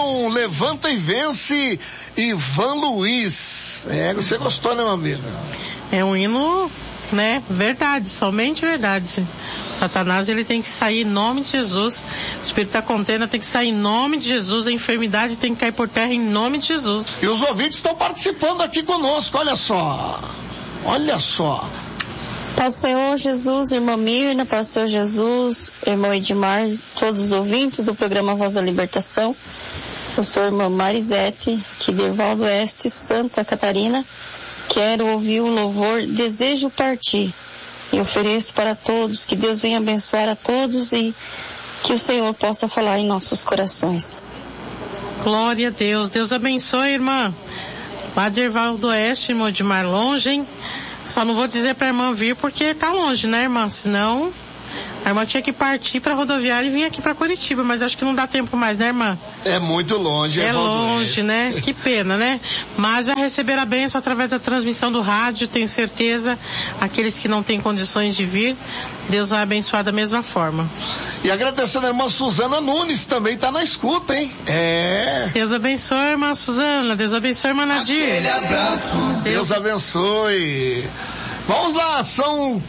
canção Levanta e Vence, Ivan Luiz. Você gostou, né, meu amigo? É um hino, né? Verdade, somente verdade. Satanás, ele tem que sair em nome de Jesus. O espírito da contenda tem que sair em nome de Jesus. A enfermidade tem que cair por terra em nome de Jesus. E os ouvintes estão participando aqui conosco, olha só. Olha só. Paz do Senhor Jesus, irmã Mirna, Paz do Senhor Jesus, irmão Edmar, todos os ouvintes do programa Voz da Libertação. Eu sou a irmã Marisete, aqui de Erval Oeste, Santa Catarina. Quero ouvir o louvor Desejo Partir. E ofereço para todos, que Deus venha abençoar a todos e que o Senhor possa falar em nossos corações. Glória a Deus. Deus abençoe, irmã. Lá de Erval do Oeste, irmão Edmar, longe, hein? Só não vou dizer pra irmã vir porque tá longe, né, irmã? Senão a irmã tinha que partir pra rodoviária e vir aqui pra Curitiba, mas acho que não dá tempo mais, né, irmã? É muito longe. É longe, né? Que pena, né? Mas vai receber a bênção através da transmissão do rádio, tenho certeza. Aqueles que não têm condições de vir, Deus vai abençoar da mesma forma. E agradecendo a irmã Suzana Nunes, também tá na escuta, hein? Deus abençoe, irmã Suzana. Deus abençoe, irmã Nadir. Aquele abraço. Deus abençoe. Vamos lá, são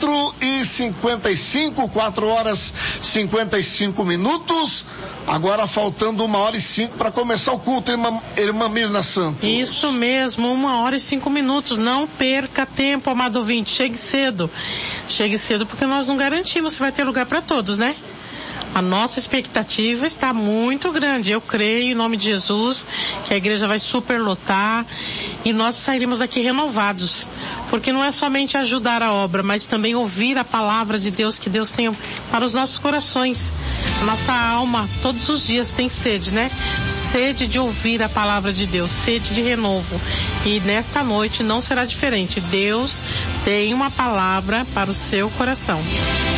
4h55, 4h55. Agora faltando 1h05 para começar o culto, irmã Mirna Santos. Isso mesmo, 1h05. Não perca tempo, amado ouvinte. Chegue cedo. Chegue cedo porque nós não garantimos se vai ter lugar para todos, né? A nossa expectativa está muito grande. Eu creio, em nome de Jesus, que a igreja vai superlotar e nós sairemos aqui renovados. Porque não é somente ajudar a obra, mas também ouvir a palavra de Deus que Deus tem para os nossos corações. Nossa alma, todos os dias, tem sede, né? Sede de ouvir a palavra de Deus, sede de renovo. E nesta noite não será diferente. Deus tem uma palavra para o seu coração.